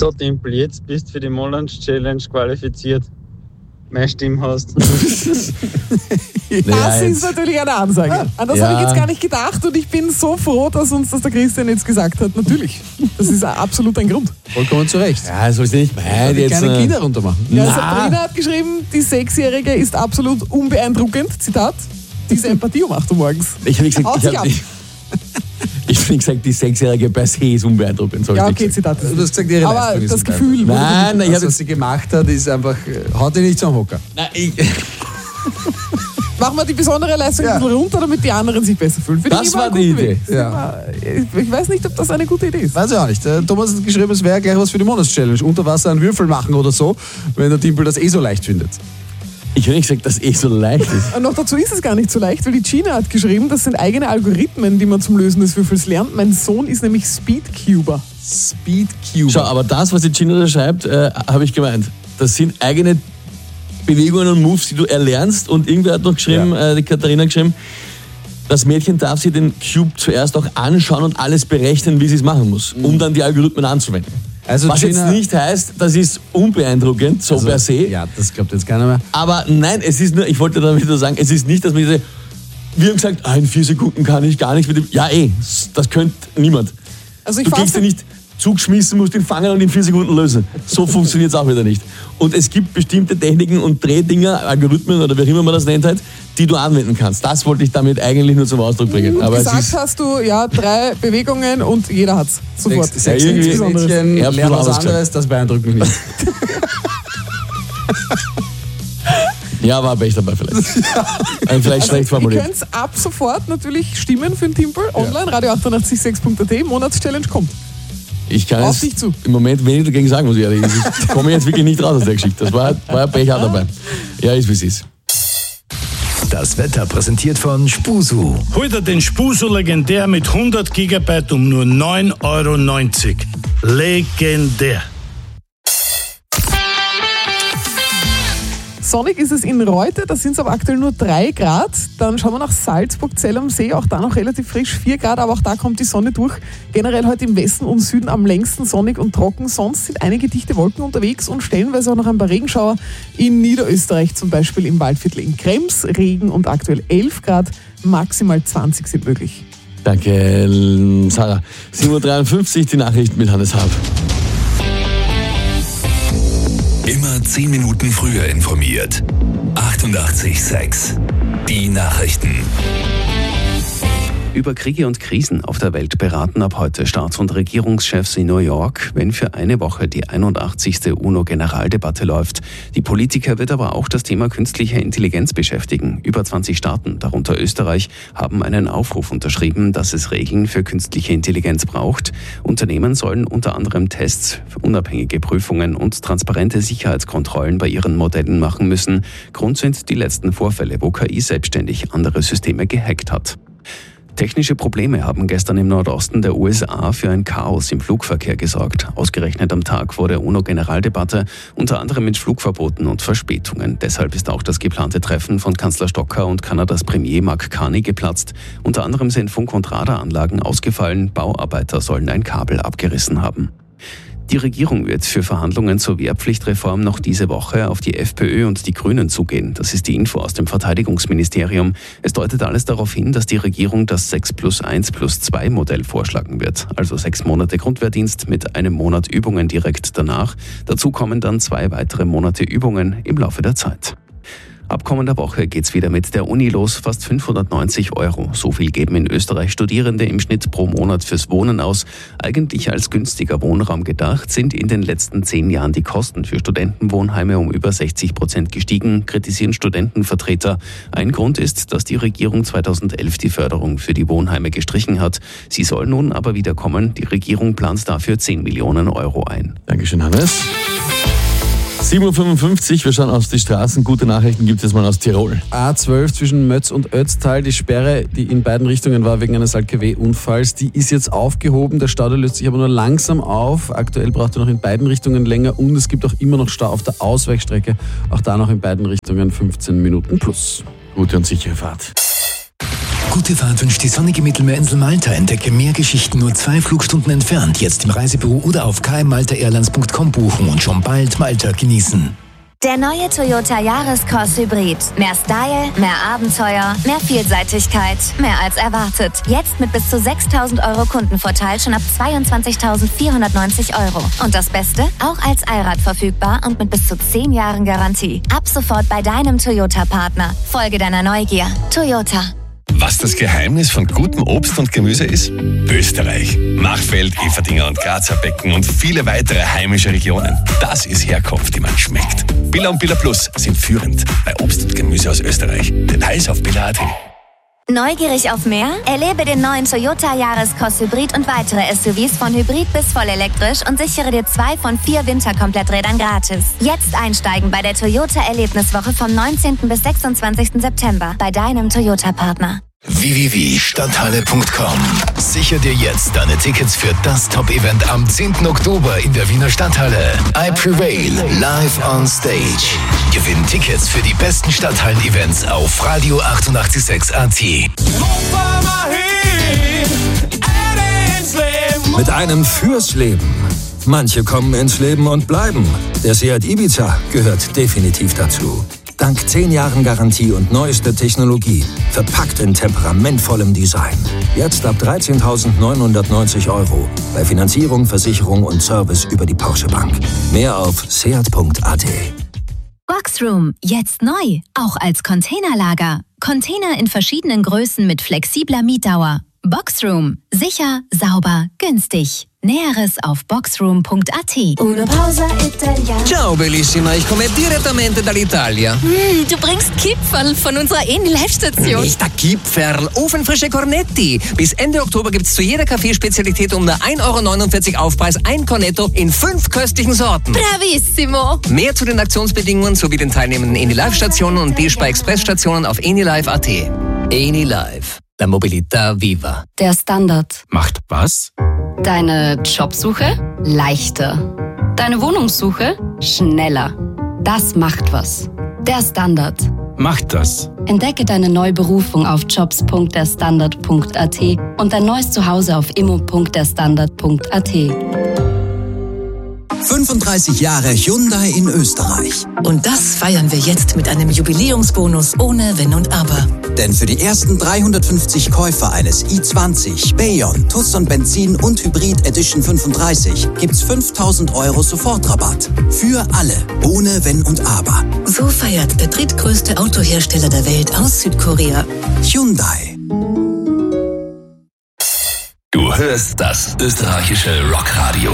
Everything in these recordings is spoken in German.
So, Timpel, jetzt bist du für die Monats-Challenge qualifiziert. Mehr Stimme hast. Das ist natürlich eine Ansage. An das habe ich jetzt gar nicht gedacht und ich bin so froh, dass uns das der Christian jetzt gesagt hat. Natürlich. Das ist absolut ein Grund. Vollkommen zu Recht. Ja, soll ich nicht meinen, jetzt keine Kinder runtermachen. Ja, Sabrina hat geschrieben, die 6-Jährige ist absolut unbeeindruckend. Zitat, diese Empathie um 8 Uhr morgens. Ich habe nicht gesagt, die 6-Jährige per se ist unbeeindruckend. Ja, okay, Zitat. Du hast gesagt, ihre Aber Leistung ist das Gefühl... Nein, was sie gemacht hat, ist einfach... Haut die nicht zum Hocker. Nein, Machen wir die besondere Leistung ein bisschen runter, damit die anderen sich besser fühlen. Das war die Idee. Ja. Ich weiß nicht, ob das eine gute Idee ist. Weiß ich auch nicht. Thomas hat geschrieben, es wäre gleich was für die Monatschallenge. Unter Wasser einen Würfel machen oder so, wenn der Timpel das so leicht findet. ich habe nicht gesagt, dass so leicht ist. Und noch dazu ist es gar nicht so leicht, weil die Gina hat geschrieben, das sind eigene Algorithmen, die man zum Lösen des Würfels lernt. Mein Sohn ist nämlich Speedcuber. Speedcuber. Schau, aber das, was die Gina da schreibt, habe ich gemeint. Das sind eigene Bewegungen und Moves, die du erlernst. Und irgendwer hat noch geschrieben, die Katharina geschrieben, das Mädchen darf sich den Cube zuerst auch anschauen und alles berechnen, wie sie es machen muss, um dann die Algorithmen anzuwenden. Also was Gina, jetzt nicht heißt, das ist unbeeindruckend, so per se. Ja, das glaubt jetzt keiner mehr. Aber nein, es ist nur, ich wollte damit nur sagen, es ist nicht, dass man diese, wir haben gesagt, in 4 Sekunden kann ich gar nicht. Ja das könnte niemand. Also du kriegst ja nicht zugeschmissen, musst ihn fangen und in 4 Sekunden lösen. So funktioniert es auch wieder nicht. Und es gibt bestimmte Techniken und Drehdinger, Algorithmen oder wie auch immer man das nennt, die du anwenden kannst. Das wollte ich damit eigentlich nur zum Ausdruck bringen. Aber gesagt hast du, 3 Bewegungen und jeder hat's. Sofort. 6 Mädchen lernen was anderes, das beeindruckt mich nicht. Ja, war Pech dabei vielleicht. Vielleicht schlecht formuliert. Ihr könnt ab sofort natürlich stimmen für den Timpel. Online, radio886.at, Monatschallenge kommt. Ich kann auf jetzt dich zu. im Moment wenig dagegen sagen, muss ich ehrlich sagen. Ich komme jetzt wirklich nicht raus aus der Geschichte. Das war ein Pech auch dabei. Ja, ist wie es ist. Das Wetter präsentiert von Spusu. Hol dir den Spusu legendär mit 100 GB um nur 9,90 €. Legendär. Sonnig ist es in Reute, da sind es aber aktuell nur 3 Grad. Dann schauen wir nach Salzburg, Zell am See, auch da noch relativ frisch, 4 Grad, aber auch da kommt die Sonne durch. Generell heute im Westen und Süden am längsten sonnig und trocken. Sonst sind einige dichte Wolken unterwegs und stellenweise auch noch ein paar Regenschauer in Niederösterreich, zum Beispiel im Waldviertel in Krems. Regen und aktuell 11 Grad, maximal 20 sind möglich. Danke, Sarah. 7:53 Uhr, die Nachrichten mit Hannes Hab. Immer 10 Minuten früher informiert. 88,6. Die Nachrichten. Über Kriege und Krisen auf der Welt beraten ab heute Staats- und Regierungschefs in New York, wenn für eine Woche die 81. UNO-Generaldebatte läuft. Die Politiker wird aber auch das Thema künstliche Intelligenz beschäftigen. Über 20 Staaten, darunter Österreich, haben einen Aufruf unterschrieben, dass es Regeln für künstliche Intelligenz braucht. Unternehmen sollen unter anderem Tests, unabhängige Prüfungen und transparente Sicherheitskontrollen bei ihren Modellen machen müssen. Grund sind die letzten Vorfälle, wo KI selbstständig andere Systeme gehackt hat. Technische Probleme haben gestern im Nordosten der USA für ein Chaos im Flugverkehr gesorgt. Ausgerechnet am Tag vor der UNO-Generaldebatte, unter anderem mit Flugverboten und Verspätungen. Deshalb ist auch das geplante Treffen von Kanzler Stocker und Kanadas Premier Mark Carney geplatzt. Unter anderem sind Funk- und Radaranlagen ausgefallen, Bauarbeiter sollen ein Kabel abgerissen haben. Die Regierung wird für Verhandlungen zur Wehrpflichtreform noch diese Woche auf die FPÖ und die Grünen zugehen. Das ist die Info aus dem Verteidigungsministerium. Es deutet alles darauf hin, dass die Regierung das 6+1+2 Modell vorschlagen wird. Also 6 Monate Grundwehrdienst mit einem Monat Übungen direkt danach. Dazu kommen dann 2 weitere Monate Übungen im Laufe der Zeit. Ab kommender Woche geht's wieder mit der Uni los, fast 590 €. So viel geben in Österreich Studierende im Schnitt pro Monat fürs Wohnen aus. Eigentlich als günstiger Wohnraum gedacht, sind in den letzten 10 Jahren die Kosten für Studentenwohnheime um über 60% gestiegen, kritisieren Studentenvertreter. Ein Grund ist, dass die Regierung 2011 die Förderung für die Wohnheime gestrichen hat. Sie soll nun aber wieder kommen. Die Regierung plant dafür 10 Millionen € ein. Dankeschön, Hannes. 7:55 Uhr, wir schauen auf die Straßen. Gute Nachrichten gibt es mal aus Tirol. A12 zwischen Mötz und Ötztal, die Sperre, die in beiden Richtungen war wegen eines LKW-Unfalls, die ist jetzt aufgehoben. Der Stau löst sich aber nur langsam auf. Aktuell braucht er noch in beiden Richtungen länger und es gibt auch immer noch Stau auf der Ausweichstrecke. Auch da noch in beiden Richtungen 15 Minuten plus. Gute und sichere Fahrt. Gute Fahrt wünscht die sonnige Mittelmeerinsel Malta. Entdecke mehr Geschichten nur 2 Flugstunden entfernt. Jetzt im Reisebüro oder auf kmmaltaairlines.com buchen und schon bald Malta genießen. Der neue Toyota Yaris Cross Hybrid. Mehr Style, mehr Abenteuer, mehr Vielseitigkeit, mehr als erwartet. Jetzt mit bis zu 6.000 € Kundenvorteil schon ab 22.490 €. Und das Beste? Auch als Allrad verfügbar und mit bis zu 10 Jahren Garantie. Ab sofort bei deinem Toyota-Partner. Folge deiner Neugier. Toyota. Was das Geheimnis von gutem Obst und Gemüse ist? Österreich. Machfeld, Everdinger und Grazer Becken und viele weitere heimische Regionen. Das ist Herkunft, die man schmeckt. Billa und Billa Plus sind führend bei Obst und Gemüse aus Österreich. Details auf billa.at. Neugierig auf mehr? Erlebe den neuen Toyota Yaris Cross Hybrid und weitere SUVs von Hybrid bis voll elektrisch und sichere dir 2 von 4 Winterkompletträdern gratis. Jetzt einsteigen bei der Toyota Erlebniswoche vom 19. bis 26. September bei deinem Toyota-Partner. www.stadthalle.com. Sicher dir jetzt deine Tickets für das Top-Event am 10. Oktober in der Wiener Stadthalle. I Prevail live on stage. Gewinn Tickets für die besten Stadthallen-Events auf Radio 886 AT. Mit einem fürs Leben. Manche kommen ins Leben und bleiben. Der Seat Ibiza gehört definitiv dazu. Dank 10 Jahren Garantie und neuester Technologie. Verpackt in temperamentvollem Design. Jetzt ab 13.990 €. Bei Finanzierung, Versicherung und Service über die Porsche Bank. Mehr auf seat.at. Boxroom, jetzt neu, auch als Containerlager. Container in verschiedenen Größen mit flexibler Mietdauer. Boxroom, sicher, sauber, günstig. Näheres auf boxroom.at. Una pausa italiana. Ciao bellissima, ich komme direttamente dall'Italia. Du bringst Kipferl von unserer Eni-Live-Station. Nicht der Kipferl, ofenfrische Cornetti. Bis Ende Oktober gibt's zu jeder Kaffeespezialität um nur 1,49 € Aufpreis ein Cornetto in 5 köstlichen Sorten. Bravissimo. Mehr zu den Aktionsbedingungen sowie den teilnehmenden Eni-Live-Stationen und D-Spar-Express-Stationen auf enilive.at. Eni-Live, la mobilità viva. Der Standard. Macht was? Deine Jobsuche leichter. Deine Wohnungssuche schneller. Das macht was. Der Standard. Macht das. Entdecke deine neue Berufung auf jobs.derstandard.at und dein neues Zuhause auf immo.derstandard.at. 35 Jahre Hyundai in Österreich. Und das feiern wir jetzt mit einem Jubiläumsbonus ohne Wenn und Aber. Denn für die ersten 350 Käufer eines i20, Bayon, Tucson Benzin und Hybrid Edition 35 gibt's 5.000 € Sofortrabatt. Für alle, ohne Wenn und Aber. So feiert der drittgrößte Autohersteller der Welt aus Südkorea. Hyundai. Du hörst das österreichische Rockradio.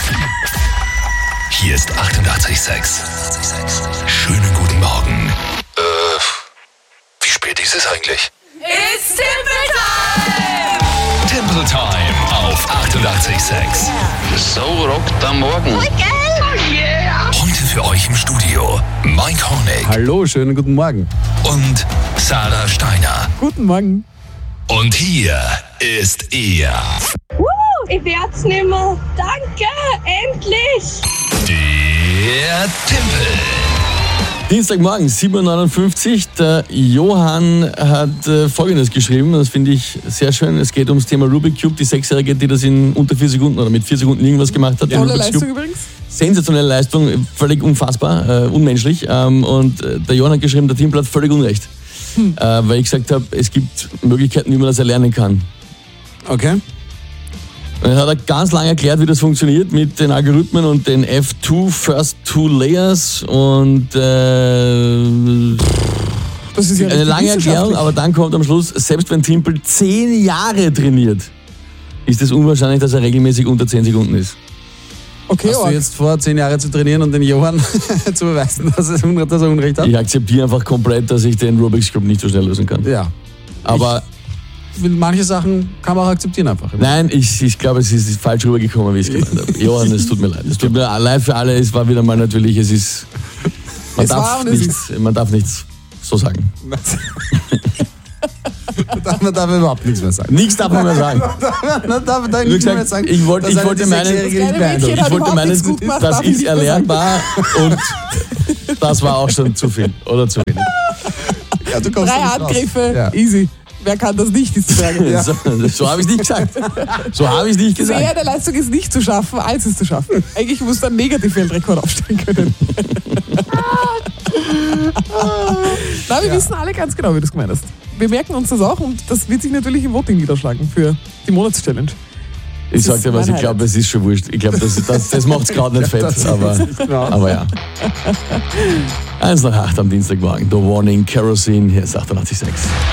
Hier ist 88,6. Schönen guten Morgen. Wie spät ist es eigentlich? It's Timple Time! Timple Time auf 88,6. So rockt am Morgen. Voll geil! Oh yeah! Heute für euch im Studio Mike Hornig. Hallo, schönen guten Morgen. Und Sarah Steiner. Guten Morgen. Und hier ist er. Ich werd's nimmer. Danke, endlich. Der Timpel. Dienstagmorgen, 7:59 Uhr. Der Johann hat Folgendes geschrieben, das finde ich sehr schön. Es geht ums Thema Rubik Cube, die 6-Jährige, die das in unter 4 Sekunden oder mit 4 Sekunden irgendwas gemacht hat. Tolle Leistung übrigens. Sensationelle Leistung, völlig unfassbar, unmenschlich. Und der Johann hat geschrieben, der Timpel hat völlig Unrecht. Weil ich gesagt habe, es gibt Möglichkeiten, wie man das erlernen kann. Okay. Dann hat er ganz lange erklärt, wie das funktioniert mit den Algorithmen und den F2, First Two Layers und das ist ja eine lange Erklärung, aber dann kommt am Schluss, selbst wenn Timpel 10 Jahre trainiert, ist es unwahrscheinlich, dass er regelmäßig unter 10 Sekunden ist. Okay, hast du jetzt vor, 10 Jahre zu trainieren und den Johann zu beweisen, dass er Unrecht hat? Ich akzeptiere einfach komplett, dass ich den Rubik's Cube nicht so schnell lösen kann. Ja. Aber manche Sachen kann man auch akzeptieren einfach. Nein, ich glaube, es ist falsch rübergekommen, wie ich es gemeint habe. Johann, es tut mir leid. Es tut mir leid für alle. Es war wieder mal natürlich, es ist... Man darf nichts so sagen. Man darf überhaupt nichts mehr sagen. Nichts darf man mehr sagen. Man darf nichts mehr sagen. Ich wollte meinen, das ist erlernbar und das war auch schon zu viel oder zu wenig. Ja, du kommst 3 Angriffe, easy. Wer kann das nicht, ist die Frage. Ja. So habe ich nicht gesagt. So habe ich nicht gesagt. Mehr der Leistung ist nicht zu schaffen, als es zu schaffen. Eigentlich musst du einen Negativ-Weltrekord aufstellen können. Na, wir wissen alle ganz genau, wie du es gemeint hast. Wir merken uns das auch und das wird sich natürlich im Voting niederschlagen für die Monatschallenge. Ich sag dir was, ich glaube, es ist schon wurscht. Ich glaube, das macht es gerade nicht fett. Aber ja. 1 nach 8 am Dienstagmorgen. The Warning, Kerosene, hier ist 88,6.